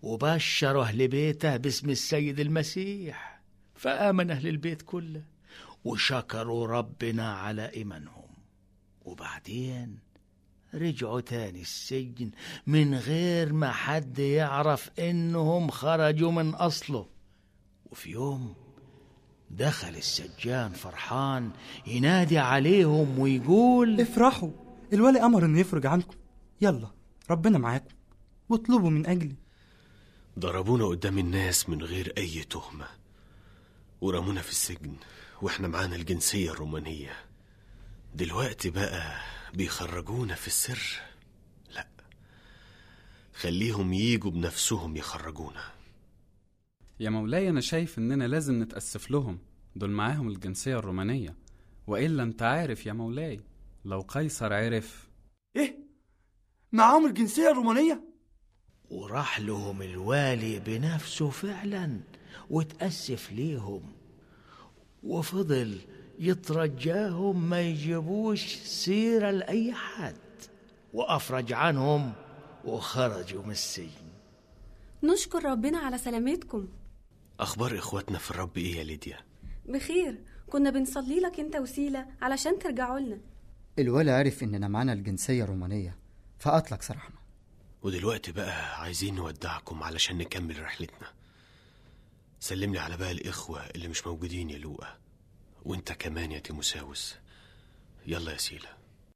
وبشر أهل بيته باسم السيد المسيح، فآمن أهل البيت كله وشكروا ربنا على إيمانهم. وبعدين رجعوا تاني السجن من غير ما حد يعرف إنهم خرجوا من أصله. وفي يوم دخل السجان فرحان ينادي عليهم ويقول: افرحوا، الولي أمر إنه يفرج عنكم، يلا ربنا معاكم واطلبوا من أجلي. ضربونا قدام الناس من غير أي تهمة ورمونا في السجن وإحنا معانا الجنسية الرومانية. دلوقتي بقى بيخرجونا في السر؟ لا، خليهم ييجوا بنفسهم يخرجونا. يا مولاي أنا شايف إننا لازم نتأسف لهم، دول معاهم الجنسية الرومانية، وإلا أنت عارف يا مولاي لو قيصر عرف. إيه؟ معاهم الجنسية الرومانية؟ وراح لهم الوالي بنفسه فعلا وتأسف ليهم، وفضل يترجاهم ما يجيبوش سيرة لأي حد، وأفرج عنهم وخرجوا من السجن. نشكر ربنا على سلامتكم. أخبار إخواتنا في الرب إيه يا ليديا؟ بخير، كنا بنصلي لك انت وسيلة علشان ترجعوا لنا. الولي عرف إننا معانا الجنسية الرومانية فأطلق سراحنا، ودلوقتي بقى عايزين نودعكم علشان نكمل رحلتنا. سلم لي على بقى الإخوة اللي مش موجودين يا لوقا، وانت كمان يا تيموساوس. يلا يا سيلة.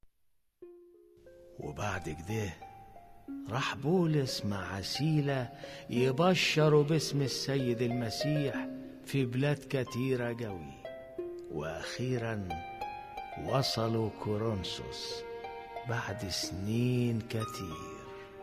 وبعد كده راح بولس مع سيلة يبشروا باسم السيد المسيح في بلاد كتيرة قوي، وأخيرا وصلوا كورنثوس بعد سنين كتير.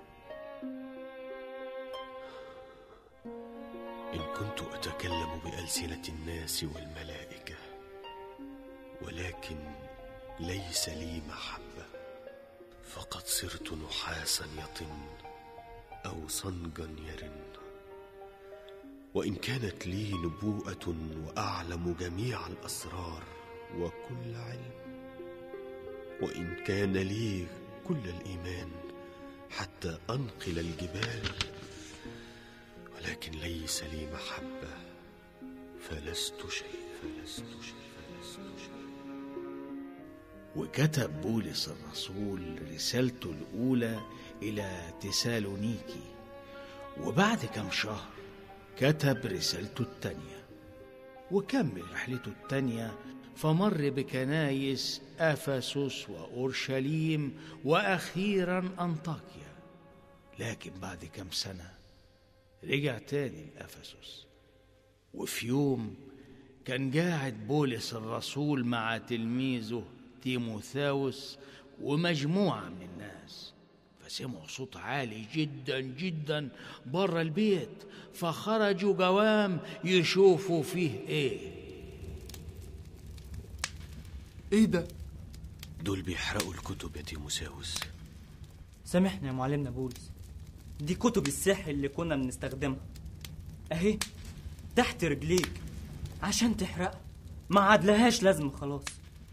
إن كنت أتكلم بألسنة الناس والملائكة ولكن ليس لي محبة، فقد صرت نحاسا يطن أو صنجا يرن. وإن كانت لي نبوءة وأعلم جميع الأسرار وكل علم، وإن كان لي كل الإيمان حتى أنقل الجبال، ولكن ليس لي محبة فلست شيء. وكتب بولس الرسول رسالته الأولى إلى تسالونيكي، وبعد كم شهر كتب رسالته التانية، وكمل رحلته التانية، فمر بكنايس أفسس وأورشليم وأخيرا أنطاكيا. لكن بعد كم سنة رجع تاني لأفسس. وفي يوم كان قاعد بولس الرسول مع تلميذه تيموثاوس ومجموعة من الناس، فسمعوا صوت عالي جدا جدا بره البيت، فخرجوا قوام يشوفوا فيه ايه ده؟ دول بيحرقوا الكتب يا تيموثاوس. سامحنا يا معلمنا بولس، دي كتب السحر اللي كنا بنستخدمها اهي تحت رجليك عشان تحرقها، ما عادلهاش لازم خلاص.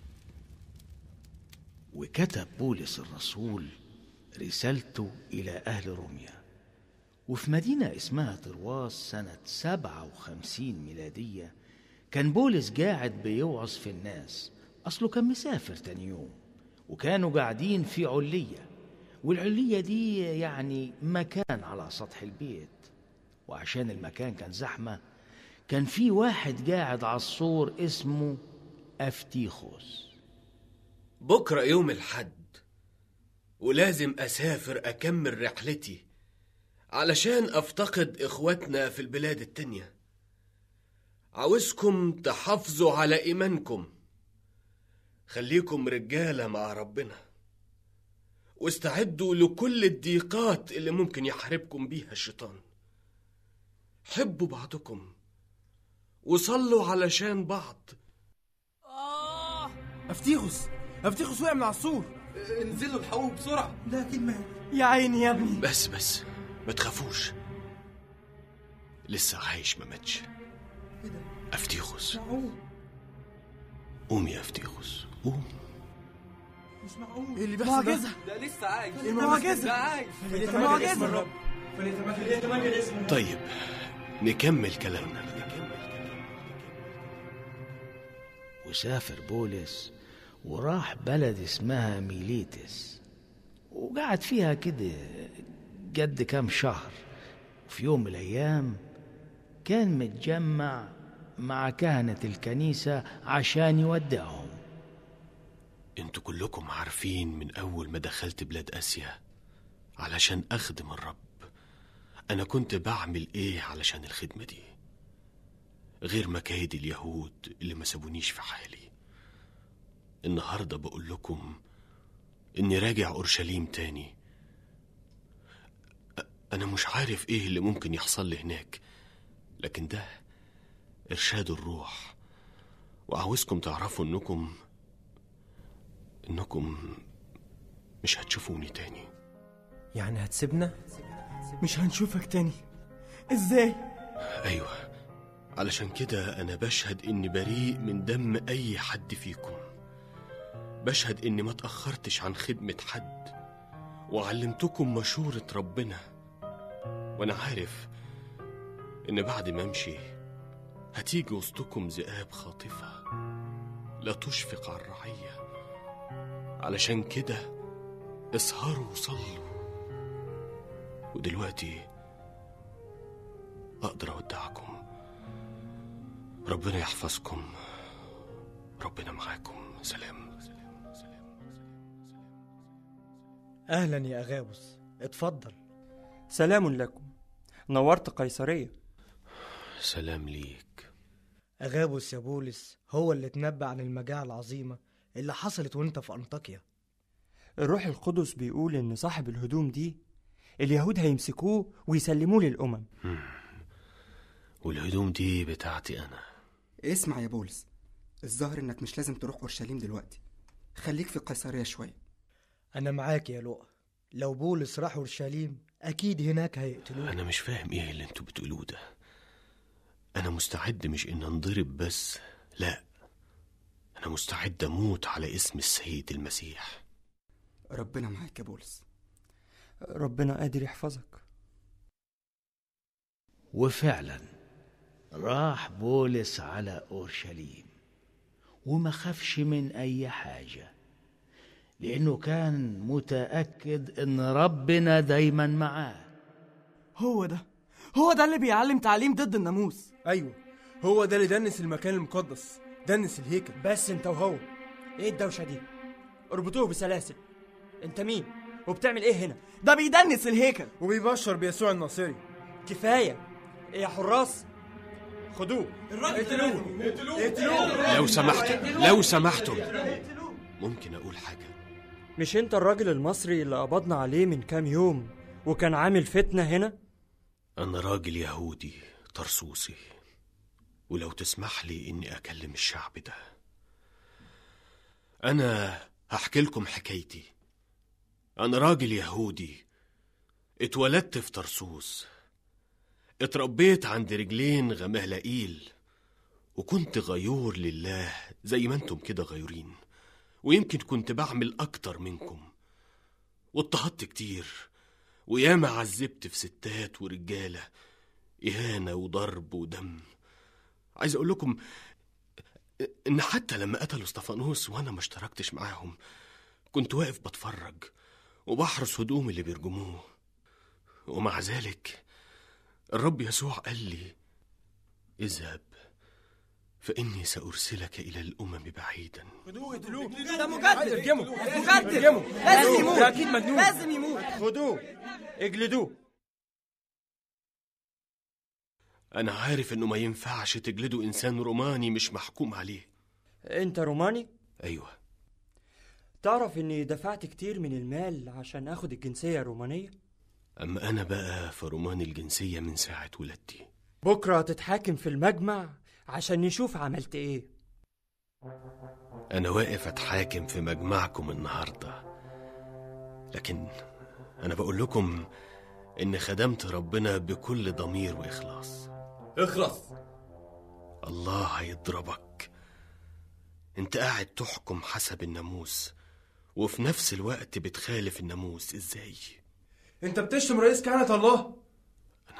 وكتب بولس الرسول رسالته إلى أهل روميا، وفي مدينة اسمها طرواس سنة 57 ميلادية كان بولس قاعد بيوعظ في الناس. أصله كان مسافر تاني يوم، وكانوا قاعدين في علية، والعلية دي يعني مكان على سطح البيت، وعشان المكان كان زحمة كان في واحد قاعد على السور اسمه أفتيخوس. بكرة يوم الحد ولازم أسافر أكمل رحلتي علشان أفتقد إخواتنا في البلاد التانية. عاوزكم تحافظوا على إيمانكم، خليكم رجالة مع ربنا، واستعدوا لكل الضيقات اللي ممكن يحاربكم بيها الشيطان. حبوا بعضكم وصلوا علشان بعض. أفتيخوس وقع من على السور، انزلوا الحقوه بسرعة. لكن ما يا عيني يا ابني. بس ما تخافوش، لسه عايش ما ماتش. أفتيخوس قوم يا أفتيخوس قوم. مش معقول. ايه اللي بيحصل ده؟ ده لسه عايش. المعجزة ده عايش. المعجزة. طيب نكمل كلامنا. وسافر بولس وراح بلد اسمها ميليتس، وقعد فيها كده قد كام شهر. وفي يوم من الأيام كان متجمع مع كهنة الكنيسة عشان يودعهم. انتوا كلكم عارفين من أول ما دخلت بلاد آسيا علشان أخدم الرب أنا كنت بعمل إيه علشان الخدمة دي، غير مكايد اليهود اللي ما سابونيش في حالي. النهاردة بقول لكم إني راجع أورشليم تاني. أنا مش عارف إيه اللي ممكن يحصل لي هناك، لكن ده إرشاد الروح، وعاوزكم تعرفوا إنكم مش هتشوفوني تاني. يعني هتسيبنا؟ مش هنشوفك تاني؟ إزاي؟ أيوة، علشان كده أنا بشهد إني بريء من دم أي حد فيكم. بشهد إني ما تأخرتش عن خدمة حد، وعلمتكم مشورة ربنا. وأنا عارف إن بعد ما أمشي هتيجي وسطكم ذئاب خاطفة لا تشفق على الرعية. علشان كده اسهروا وصلوا. ودلوقتي أقدر أودعكم. ربنا يحفظكم، ربنا معاكم. سلام. أهلا يا أغابوس، اتفضل. سلام لكم، نورت قيصرية. سلام ليك. أغابوس يا بولس هو اللي تنبأ عن المجاعة العظيمة اللي حصلت وانت في أنطاكيا. الروح القدس بيقول إن صاحب الهدوم دي اليهود هيمسكوه ويسلموه للأمم. والهدوم دي بتاعتي أنا. اسمع يا بولس، الظاهر إنك مش لازم تروح أورشليم دلوقتي، خليك في قيصرية شوية. أنا معاك يا لؤى، لو بولس راح أورشليم أكيد هناك هيقتلوه. أنا مش فاهم إيه اللي انتوا بتقولوه ده. أنا مستعد مش إن انضرب بس، لا، أنا مستعد أموت على اسم السيد المسيح. ربنا معاك يا بولس. ربنا قادر يحفظك. وفعلا راح بولس على أورشليم، وما خافش من أي حاجة، لأنه كان متأكد إن ربنا دايما معاه. هو ده اللي بيعلم تعليم ضد الناموس. أيوة، هو ده اللي دنس المكان المقدس، دنس الهيكل. بس انت وهو ايه الدوشة دي؟ اربطوه بسلاسل. انت مين وبتعمل ايه هنا؟ ده بيدنس الهيكل وبيبشر بيسوع الناصري. كفاية ايه يا حراس، خدوه. اقتلوه. لو سمحتم ممكن أقول حاجة؟ مش انت الراجل المصري اللي قبضنا عليه من كام يوم وكان عامل فتنة هنا؟ أنا راجل يهودي طرسوسي، ولو تسمح لي إني أكلم الشعب ده. أنا هحكي لكم حكايتي. أنا راجل يهودي اتولدت في طرسوس، اتربيت عند رجلين غمهلائيل، وكنت غيور لله زي ما انتم كده غيورين، ويمكن كنت بعمل أكتر منكم، واضطهدت كتير، وياما عذبت في ستات ورجالة، إهانة وضرب ودم. عايز أقول لكم إن حتى لما قتلوا اسطفانوس وأنا ما اشتركتش معاهم، كنت واقف بتفرج وبحرس هدوم اللي بيرجموه. ومع ذلك الرب يسوع قال لي: اذهب فإني سأرسلك إلى الأمم بعيدا. خدوه. ده مجدد. لازم يموت. ده أكيد مجنون. لازم يموت. خدوه اجلدوه. أنا عارف إنه ما ينفعش تجلدوا إنسان روماني مش محكوم عليه. انت روماني؟ أيوة. تعرف اني دفعت كتير من المال عشان اخد الجنسية الرومانية؟ أما أنا بقى فروماني الجنسية من ساعة ولادتي. بكرة هتتحاكم في المجمع عشان نشوف عملت ايه. أنا واقف أتحاكم في مجمعكم النهاردة، لكن أنا بقول لكم إن خدمت ربنا بكل ضمير وإخلاص. اخلص. الله هيضربك. انت قاعد تحكم حسب الناموس وفي نفس الوقت بتخالف الناموس. ازاي؟ انت بتشتم رئيس كهنة الله.